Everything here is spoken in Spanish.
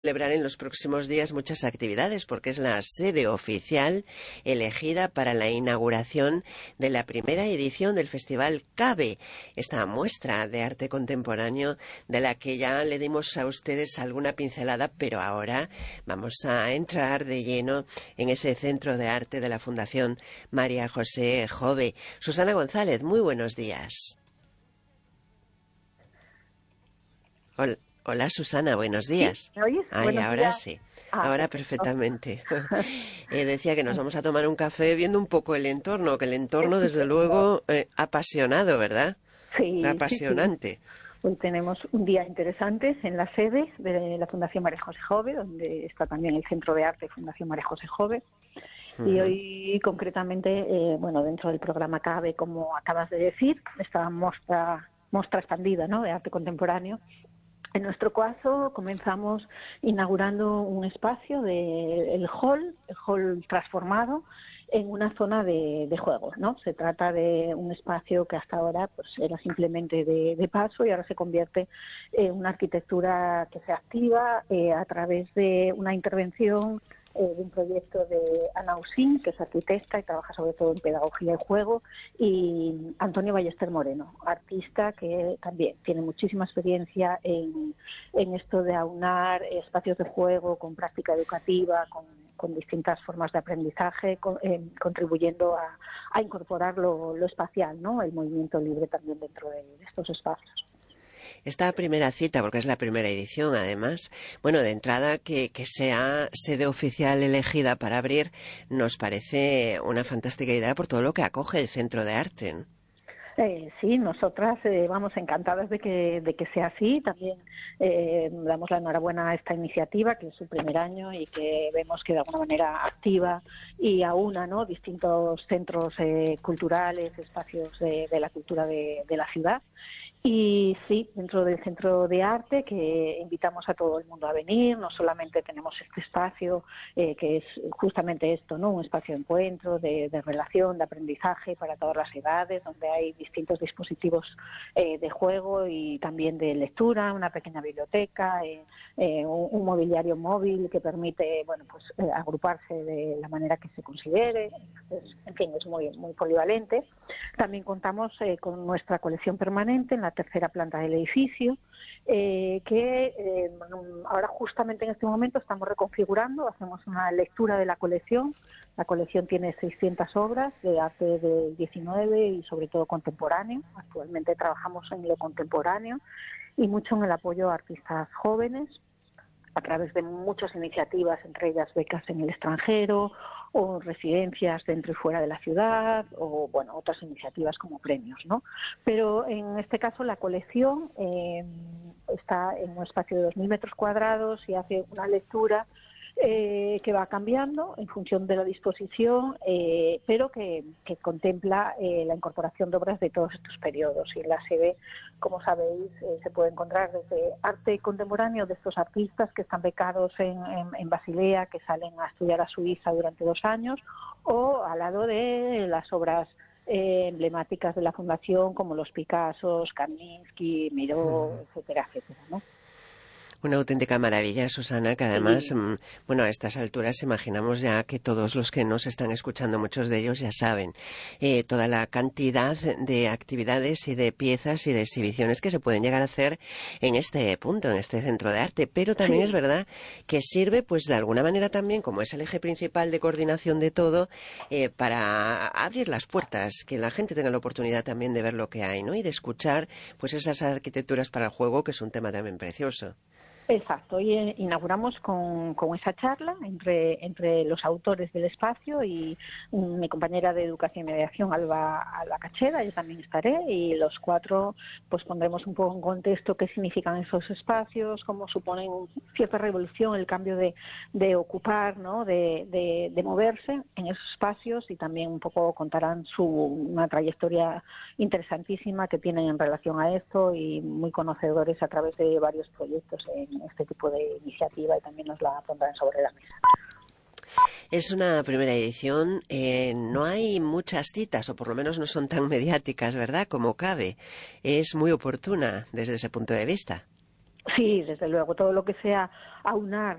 Celebrar en los próximos días muchas actividades porque es la sede oficial elegida para la inauguración de la primera edición del Festival CABE, esta muestra de arte contemporáneo de la que ya le dimos a ustedes alguna pincelada, pero ahora vamos a entrar de lleno en ese centro de arte de la Fundación María José Jove. Susana González, muy buenos días. Hola Susana, buenos días. ¿Sí? ¿Me oyes? Ay, Buenos ahora días. sí, Ah, ahora perfecto. perfectamente. Decía que nos vamos a tomar un café viendo un poco el entorno, que el entorno desde Estupendo. luego apasionado, ¿verdad? Sí, sí, sí. Apasionante. Hoy tenemos un día interesante en la sede de la Fundación María José Jove, donde está también el Centro de Arte Fundación María José Jove. Y Ujú. hoy concretamente, dentro del programa CABE, como acabas de decir, esta mostra expandida, ¿no?, de arte contemporáneo. En nuestro caso, comenzamos inaugurando un espacio el hall transformado en una zona de juegos, ¿no? Se trata de un espacio que hasta ahora pues era simplemente de paso y ahora se convierte en una arquitectura que se activa a través de una intervención de un proyecto de Ana Usín, que es arquitecta y trabaja sobre todo en pedagogía y juego, y Antonio Ballester Moreno, artista que también tiene muchísima experiencia en esto de aunar espacios de juego con práctica educativa, con distintas formas de aprendizaje, contribuyendo a incorporar lo espacial, ¿no?, el movimiento libre también dentro de estos espacios. Esta primera cita, porque es la primera edición además, bueno, de entrada que sea sede oficial elegida para abrir, nos parece una fantástica idea por todo lo que acoge el Centro de Arte, ¿no? Sí, nosotras vamos encantadas de que sea así. También damos la enhorabuena a esta iniciativa, que es su primer año y que vemos que de alguna manera activa y aúna, ¿no?, distintos centros culturales, espacios de la cultura de la ciudad. Y sí, dentro del Centro de Arte, que invitamos a todo el mundo a venir, no solamente tenemos este espacio, que es justamente esto, ¿no?, un espacio de encuentro, de relación, de aprendizaje para todas las edades, donde hay distintos dispositivos de juego y también de lectura, una pequeña biblioteca, un mobiliario móvil que permite, agruparse de la manera que se considere. Entonces, en fin, es muy, muy polivalente. También contamos con nuestra colección permanente en la tercera planta del edificio, ahora justamente en este momento estamos reconfigurando, hacemos una lectura de la colección. La colección tiene 600 obras de arte del 19 y sobre todo contemporáneo. Actualmente trabajamos en lo contemporáneo y mucho en el apoyo a artistas jóvenes a través de muchas iniciativas, entre ellas becas en el extranjero o residencias dentro y fuera de la ciudad o, otras iniciativas como premios, ¿no? Pero en este caso la colección está en un espacio de 2.000 metros cuadrados y hace una lectura que va cambiando en función de la disposición, pero que contempla la incorporación de obras de todos estos periodos. Y en la sede, como sabéis, se puede encontrar desde arte contemporáneo de estos artistas que están becados en Basilea, que salen a estudiar a Suiza durante 2 años, o al lado de las obras emblemáticas de la Fundación, como los Picassos, Kandinsky, Miró, etcétera, etcétera, ¿no? Una auténtica maravilla, Susana, que además, Sí. a estas alturas imaginamos ya que todos los que nos están escuchando, muchos de ellos ya saben toda la cantidad de actividades y de piezas y de exhibiciones que se pueden llegar a hacer en este punto, en este centro de arte. Pero también es Sí. verdad que sirve, pues de alguna manera también, como es el eje principal de coordinación de todo, para abrir las puertas, que la gente tenga la oportunidad también de ver lo que hay, ¿no? Y de escuchar, pues esas arquitecturas para el juego, que es un tema también precioso. Exacto, hoy inauguramos con esa charla entre los autores del espacio y mi compañera de Educación y Mediación, Alba Cacheda, yo también estaré, y los 4 pues pondremos un poco en contexto qué significan esos espacios, cómo suponen cierta revolución el cambio de ocupar, ¿no?, de moverse en esos espacios, y también un poco contarán una trayectoria interesantísima que tienen en relación a esto y muy conocedores a través de varios proyectos en este tipo de iniciativa, y también nos la pondrán sobre la mesa. Es una primera edición, no hay muchas citas, o por lo menos no son tan mediáticas, ¿verdad?, como cabe. Es muy oportuna desde ese punto de vista. Sí, desde luego, todo lo que sea aunar